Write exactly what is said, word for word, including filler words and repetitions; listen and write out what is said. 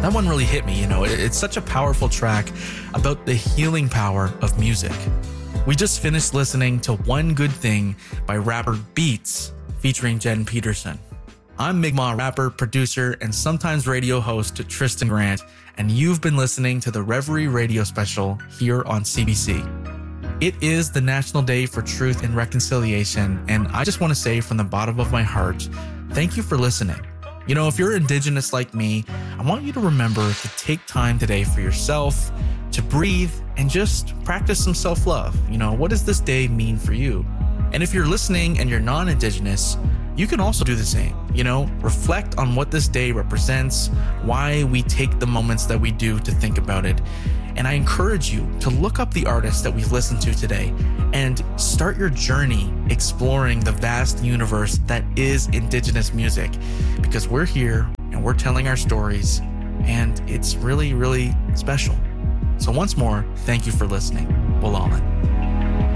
That one really hit me, you know, it's such a powerful track about the healing power of music. We just finished listening to One Good Thing by rapper Beats featuring Jen Peterson. I'm Mi'kmaq rapper, producer, and sometimes radio host Tristan Grant, and you've been listening to the Reverie Radio Special here on C B C. It is the National Day for Truth and Reconciliation, and I just want to say from the bottom of my heart, thank you for listening. You know, if you're Indigenous like me, I want you to remember to take time today for yourself, to breathe, and just practice some self-love. You know, what does this day mean for you? And if you're listening and you're non-Indigenous, you can also do the same. You know, reflect on what this day represents, why we take the moments that we do to think about it. And I encourage you to look up the artists that we've listened to today and start your journey exploring the vast universe that is Indigenous music, because we're here and we're telling our stories, and it's really, really special. So once more, thank you for listening. Walalan.